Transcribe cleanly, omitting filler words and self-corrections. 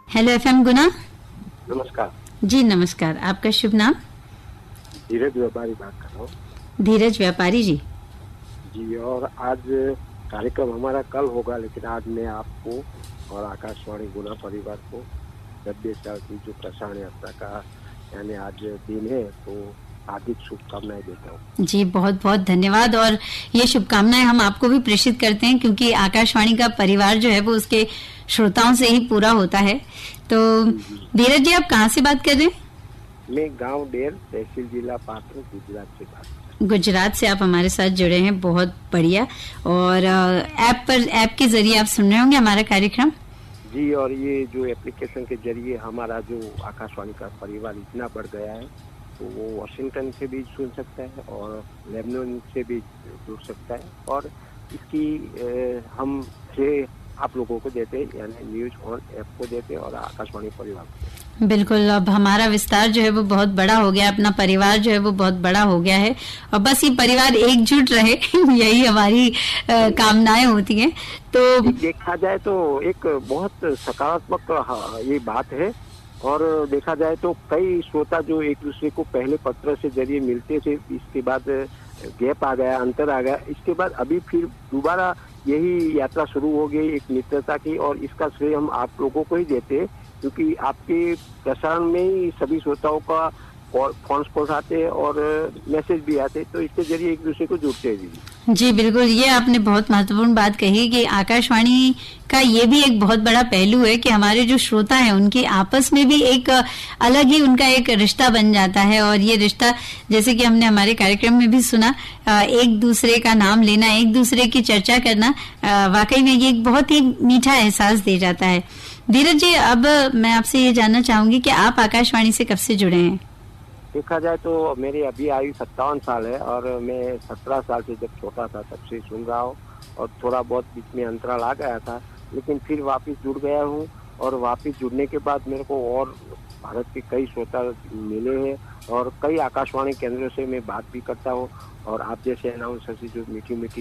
Hello FM गुना। नमस्कार जी नमस्कार, आपका शुभ नाम? धीरज व्यापारी बात कर रहा हूँ। धीरज व्यापारी जी। जी, और आज कार्यक्रम हमारा कल होगा, लेकिन आज मैं आपको और आकाशवाणी गुना परिवार को 90 साल की जो प्रसारण यात्रा का यानी आज दिन है, तो हार्दिक शुभकामनाएं देता हूँ। जी बहुत बहुत धन्यवाद। और ये शुभकामनाएं हम आपको भी प्रेषित करते हैं, क्योंकि आकाशवाणी का परिवार जो है वो उसके श्रोताओं से ही पूरा होता है। तो धीरज जी, आप कहाँ से बात कर रहे हैं? मैं गांव डेर, तहसील जिला पात्र, गुजरात से बात कर रहा हूँ। गुजरात से आप हमारे साथ जुड़े हैं, बहुत बढ़िया। और ऐप के जरिए आप सुन रहे होंगे हमारा कार्यक्रम। जी, और ये जो एप्लीकेशन के जरिए हमारा जो आकाशवाणी का परिवार इतना बढ़ गया है, तो वो वाशिंगटन से भी सुन सकता है और लेबनान से भी जुड़ सकता है। और इसकी हम श्रेय आप लोगों को देते हैं, यानी न्यूज ऑन ऐप को देते हैं और आकाशवाणी परिवार को। बिल्कुल, अब हमारा विस्तार जो है वो बहुत बड़ा हो गया, अपना परिवार जो है वो बहुत बड़ा हो गया है, और बस ये परिवार एकजुट रहे यही हमारी कामनाएं होती हैं। तो देखा जाए तो एक बहुत सकारात्मक ये बात है। और देखा जाए तो कई श्रोता जो एक दूसरे को पहले पत्र से जरिए मिलते थे, इसके बाद गैप आ गया, अंतर आ गया, इसके बाद अभी फिर दोबारा यही यात्रा शुरू हो गई एक मित्रता की। और इसका श्रेय हम आप लोगों को ही देते हैं, क्योंकि आपके प्रसारण में ही सभी श्रोताओं का फोन कॉल्स आते हैं और मैसेज भी आते हैं, तो इसके जरिए एक दूसरे को जुड़ते हैं। जी बिल्कुल, ये आपने बहुत महत्वपूर्ण बात कही कि आकाशवाणी का ये भी एक बहुत बड़ा पहलू है कि हमारे जो श्रोता हैं उनके आपस में भी एक अलग ही उनका एक रिश्ता बन जाता है। और ये रिश्ता, जैसे कि हमने हमारे कार्यक्रम में भी सुना, एक दूसरे का नाम लेना, एक दूसरे की चर्चा करना, वाकई में ये एक बहुत ही मीठा एहसास दे जाता है। धीरज जी, अब मैं आपसे ये जानना चाहूंगी कि आप आकाशवाणी से कब से जुड़े हैं? देखा जाए तो मेरी अभी आयु 57 साल है, और मैं 17 साल से जब छोटा था तब से सुन रहा हूँ। और थोड़ा बहुत बीच में अंतराल आ गया था, लेकिन फिर वापस जुड़ गया हूँ। और वापस जुड़ने के बाद मेरे को और भारत के कई श्रोता मिले हैं, और कई आकाशवाणी केंद्रों से मैं बात भी करता हूँ। और आप जैसे अनाउंसर से जो मीठी मीठी